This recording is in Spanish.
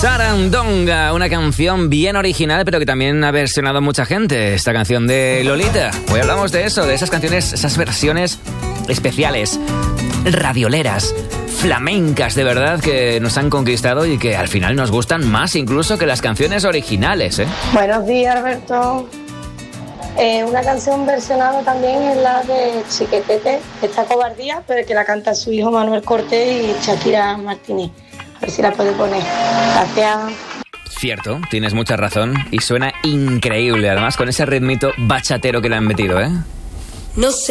Sarandonga, una canción bien original, pero que también ha versionado mucha gente. Esta canción de Lolita. Hoy hablamos de eso, de esas canciones, esas versiones especiales, radioleras, flamencas de verdad, que nos han conquistado y que al final nos gustan más incluso que las canciones originales, ¿eh? Buenos días, Alberto. Una canción versionada también es la de Chiquetete, esta cobardía, pero que la canta su hijo Manuel Cortés y Shakira Martínez. A ver si la puede poner. Gracias. Cierto, tienes mucha razón y suena increíble, además con ese ritmito bachatero que le han metido, ¿eh? No sé